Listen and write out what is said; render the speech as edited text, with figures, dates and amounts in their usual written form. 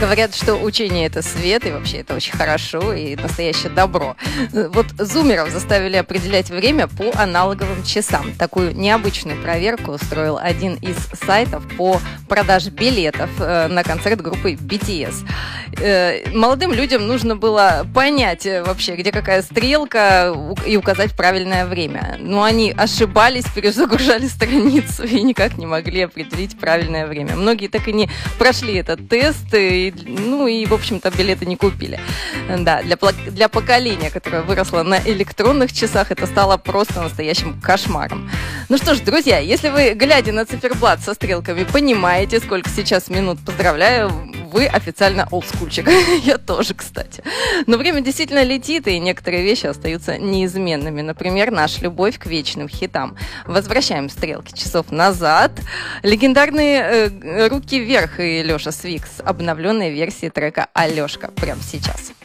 Говорят, что учение – это свет, и вообще это очень хорошо, и настоящее добро. Вот зумеров заставили определять время по аналоговым часам. Такую необычную проверку устроил один из сайтов по продаже билетов на концерт группы BTS. Молодым людям нужно было понять вообще, где какая стрелка, и указать правильное время. Но они ошибались, перезагружали страницу и никак не могли определить правильное время. Многие так и не прошли этот тест, и, в общем-то, билеты не купили. Да, для поколения, которое выросло на электронных часах, это стало просто настоящим кошмаром. Ну что ж, друзья, если вы, глядя на циферблат со стрелками, понимаете, сколько сейчас минут, поздравляю, вы официально олдскульчик. Я тоже, кстати. Но время действительно летит, и некоторые вещи остаются неизменными. Например, наша любовь к вечным хитам. Возвращаем стрелки часов назад. Легендарные «Руки вверх» и Леша Свикс. Обновленные версии трека «Алешка» прямо сейчас.